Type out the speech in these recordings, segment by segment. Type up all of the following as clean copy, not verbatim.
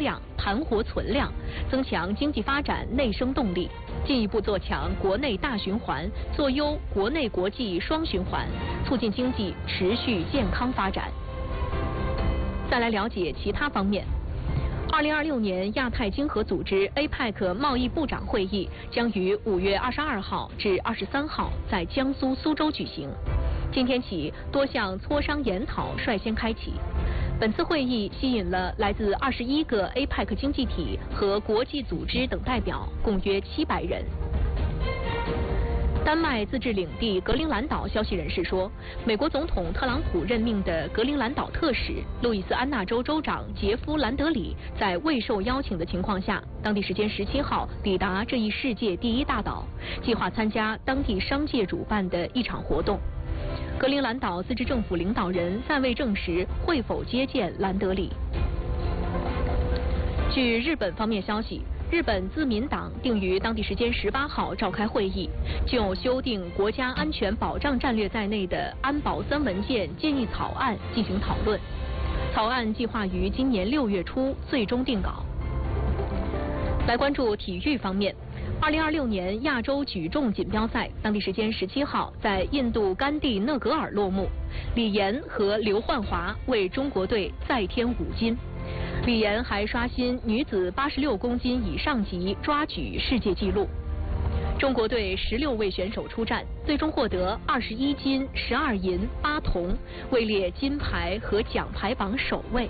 量、盘活存量，增强经济发展内生动力，进一步做强国内大循环，做优国内国际双循环，促进经济持续健康发展。再来了解其他方面。2026年亚太经合组织 APEC 贸易部长会议将于5月22号至23号在江苏苏州举行。今天起，多项磋商研讨率先开启。本次会议吸引了来自21个 APEC 经济体和国际组织等代表，共约700人。丹麦自治领地格陵兰岛消息人士说，美国总统特朗普任命的格陵兰岛特使路易斯安那州州长杰夫·兰德里在未受邀请的情况下，当地时间17号抵达这一世界第一大岛，计划参加当地商界主办的一场活动。格陵兰岛自治政府领导人暂未证实会否接见兰德里。据日本方面消息，日本自民党定于当地时间18号召开会议，就修订国家安全保障战略在内的安保3文件建议草案进行讨论。草案计划于今年6月初最终定稿。来关注体育方面。2026年亚洲举重锦标赛当地时间17号在印度甘地讷格尔落幕，李岩和刘焕华为中国队再添5金。李岩还刷新女子86公斤以上级抓举世界纪录。中国队16位选手出战，最终获得21金、12银、8铜，位列金牌和奖牌榜首位。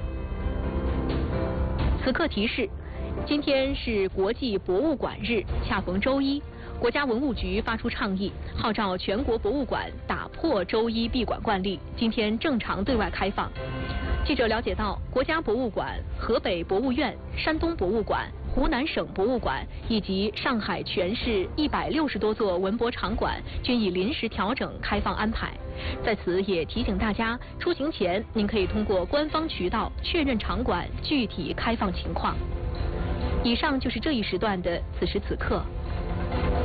此刻提示。今天是国际博物馆日，恰逢周一，国家文物局发出倡议，号召全国博物馆打破周一闭馆惯例，今天正常对外开放。记者了解到，国家博物馆、河北博物院、山东博物馆、湖南省博物馆以及上海全市160多座文博场馆均已临时调整开放安排。在此也提醒大家，出行前您可以通过官方渠道确认场馆具体开放情况。以上就是这一时段的此时此刻。